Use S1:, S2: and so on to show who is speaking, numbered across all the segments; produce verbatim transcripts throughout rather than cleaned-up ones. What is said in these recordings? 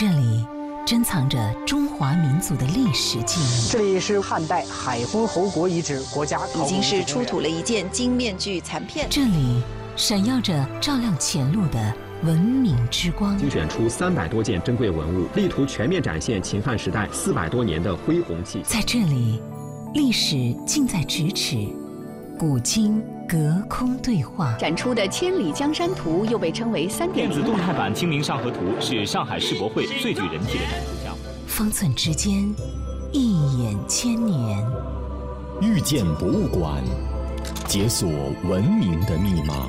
S1: 这里珍藏着中华民族的历史记忆。
S2: 这里是汉代海昏侯国遗址国家考古
S3: 已经是出土了一件金面具残片。
S1: 这里闪耀着照亮前路的文明之光。
S4: 精选出三百多件珍贵文物，力图全面展现秦汉时代四百多年的恢宏气息。
S1: 在这里，历史近在咫尺，古今隔空对话。
S5: 展出的《千里江山图》又被称为三点零
S6: 电子动态版《清明上河图》是上海世博会最具人气的展出项目。
S1: 方寸之间，一眼千年。
S7: 遇见博物馆，解锁文明的密码。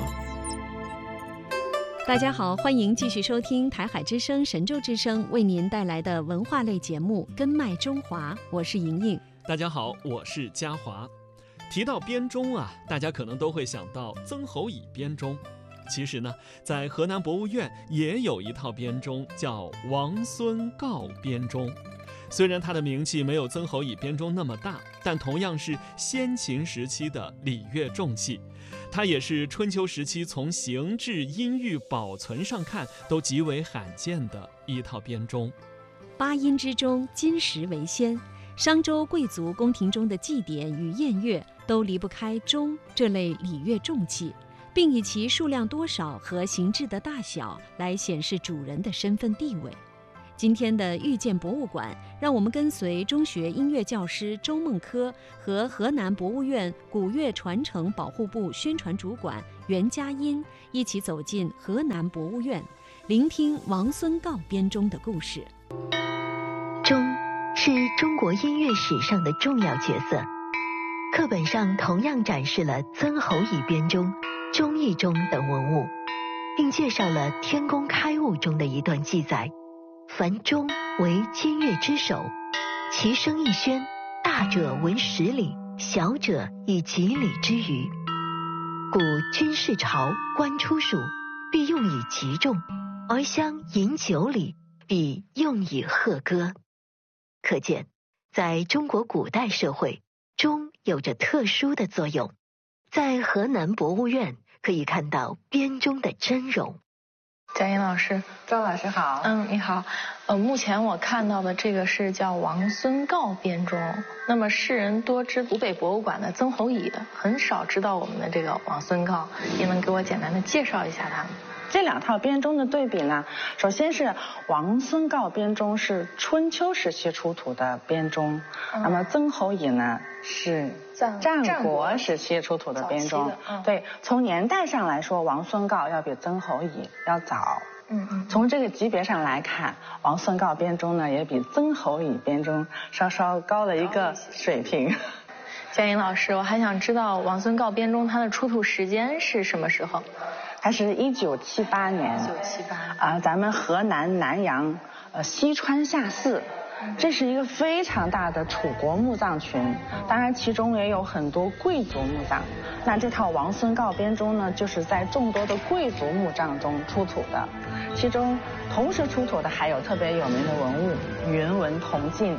S5: 大家好，欢迎继续收听台海之声、神州之声为您带来的文化类节目《根脉中华》，我是莹莹。
S8: 大家好，我是嘉华。提到编钟啊，大家可能都会想到曾侯乙编钟。其实呢，在河南博物院也有一套编钟，叫王孙诰编钟。虽然它的名气没有曾侯乙编钟那么大，但同样是先秦时期的礼乐重器。它也是春秋时期从形制、音域、保存上看都极为罕见的一套编钟。
S5: 八音之中，金石为先。商周贵族宫廷中的祭典与宴乐都离不开钟这类礼乐重器，并以其数量多少和形制的大小来显示主人的身份地位。今天的遇见博物馆，让我们跟随中学音乐教师周梦科和河南博物院古乐传承保护部宣传主管袁佳音一起走进河南博物院，聆听王孙诰编钟的故事。
S9: 钟是中国音乐史上的重要角色，课本上同样展示了曾侯乙编钟、钟义钟等文物，并介绍了《天工开物》中的一段记载：凡钟为金乐之首，其声一宣，大者闻十里，小者以几里之余。故军事朝官出属，必用以击钟，而相饮酒礼，必用以贺歌。可见，在中国古代社会，钟有着特殊的作用。在河南博物院可以看到编钟的真容。
S10: 佳音老师，
S11: 周老师好。
S10: 嗯，你好。呃，目前我看到的这个是叫王孙诰编钟。那么世人多知湖北博物馆的曾侯乙，很少知道我们的这个王孙诰。你能给我简单的介绍一下他们？
S11: 这两套编钟的对比呢，首先是王孙诰编钟是春秋时期出土的编钟，嗯、那么曾侯乙呢是战国时期出土的编钟。嗯、对，从年代上来说，王孙诰要比曾侯乙要早。嗯嗯。从这个级别上来看，王孙诰编钟呢也比曾侯乙编钟稍稍高了一个水平。
S10: 佳音老师，我还想知道王孙诰编钟它的出土时间是什么时候？
S11: 它是一九七八年，
S10: 一九七八
S11: 啊，咱们河南南阳呃西川下寺，这是一个非常大的楚国墓葬群，当然其中也有很多贵族墓葬。那这套王孙诰编钟呢，就是在众多的贵族墓葬中出土的，其中同时出土的还有特别有名的文物云纹铜镜。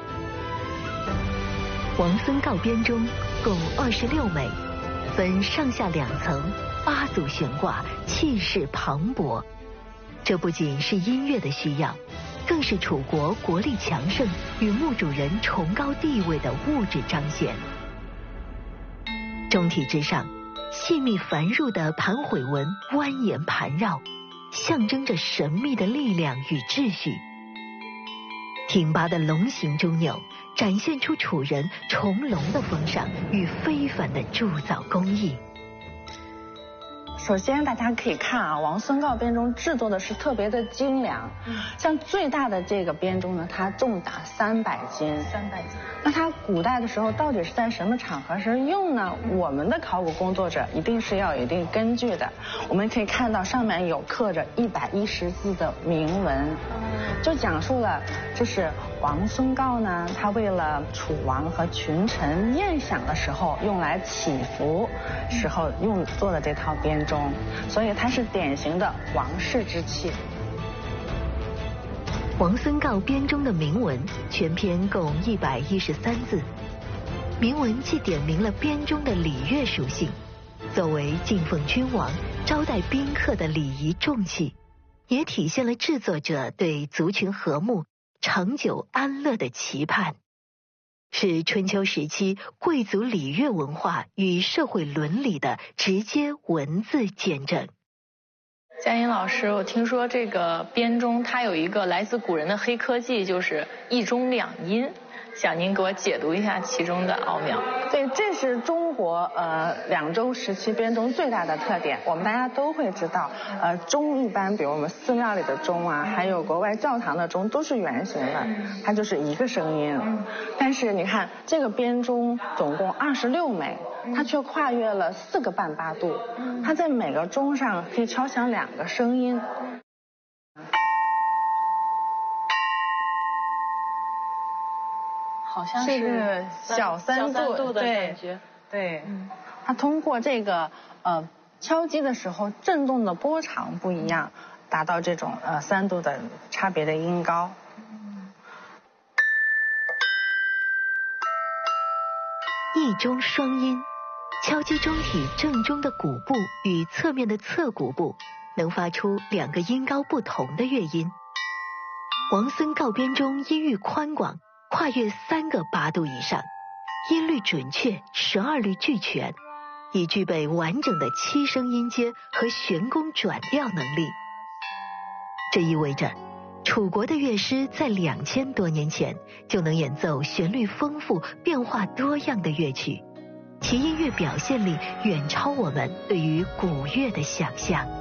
S9: 王孙诰编钟共二十六枚，分上下两层，八组悬挂，气势磅礴。这不仅是音乐的需要，更是楚国国力强盛与墓主人崇高地位的物质彰显。钟体之上，细密繁缛的盘毁纹蜿蜒盘绕，象征着神秘的力量与秩序。挺拔的龙形钟钮展现出楚人重龙的风尚与非凡的铸造工艺。
S11: 首先大家可以看啊，王孙诰编钟制作的是特别的精良，嗯、像最大的这个编钟呢，它重达三百斤。
S10: 三百斤。
S11: 那它古代的时候到底是在什么场合时用呢？我们的考古工作者一定是要有一定根据的。我们可以看到上面有刻着一百一十字的铭文，就讲述了这是王孙诰呢，他为了楚王和群臣宴享的时候用来祈福时候用做的这套编钟，所以它是典型的王室之器。
S9: 王孙诰编钟的铭文全篇共一百一十三字，铭文既点明了编钟的礼乐属性，作为敬奉君王、招待宾客的礼仪重器， 也体现了制作者对族群和睦、长久安乐的期盼，是春秋时期贵族礼乐文化与社会伦理的直接文字见证。
S10: 佳音老师，我听说这个编钟它有一个来自古人的黑科技，就是一钟两音，想您给我解读一下其中的奥妙。
S11: 对，这是中国呃两周时期编钟最大的特点。我们大家都会知道，呃，钟一般，比如我们寺庙里的钟啊，还有国外教堂的钟，都是圆形的，它就是一个声音。但是你看这个编钟总共二十六枚，它却跨越了四个半八度，它在每个钟上可以敲响两个声音。
S10: 好像
S11: 是个小三度
S10: 的感觉，
S11: 对，嗯，它通过这个呃敲击的时候振动的波长不一样，达到这种呃三度的差别的音高。
S9: 一钟双音，敲击钟体正中的鼓部与侧面的侧鼓部，能发出两个音高不同的乐音。王孙告编钟音域宽广，跨越三个八度以上，音律准确，十二律俱全，已具备完整的七声音阶和悬弓转调能力。这意味着楚国的乐师在两千多年前就能演奏旋律丰富、变化多样的乐曲，其音乐表现力远超我们对于古乐的想象。